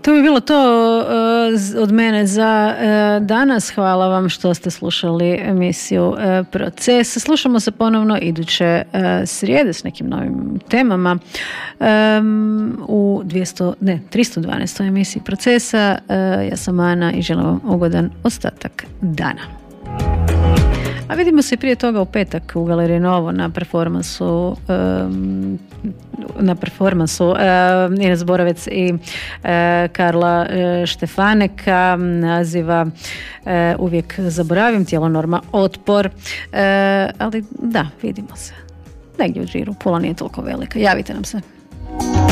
To bi bilo to od mene za danas. Hvala vam što ste slušali emisiju Proces. Slušamo se ponovno iduće srijede s nekim novim temama u 312. emisiji Procesa. Ja sam Ana i želim vam ugodan ostatak dana. A vidimo se prije toga u petak u Galeriji Novo na performansu Ines Borovec i Karla Štefaneka, naziva Uvijek zaboravim, tijelo norma otpor, ali da, vidimo se negdje u Žiru, Pula nije toliko velika, javite nam se.